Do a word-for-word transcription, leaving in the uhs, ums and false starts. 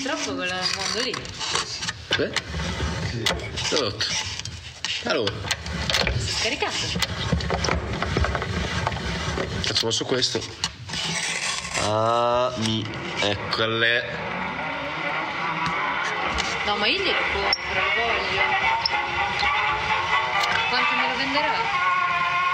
troppo quel mondo lì. Beh? Rotto. Allora. Si è scaricato. Facciamo su questo. Ah, mi. Eccole. No, ma io glielo compro, lo voglio. Quanto me lo venderà?